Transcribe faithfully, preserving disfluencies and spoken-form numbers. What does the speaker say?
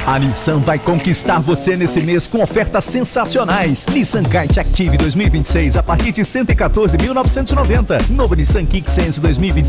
A Nissan vai conquistar você nesse mês com ofertas sensacionais. Nissan Kite Active dois mil e vinte e seis a partir de cento e quatorze mil novecentos e noventa. Novo Nissan Kick Sense dois mil e vinte e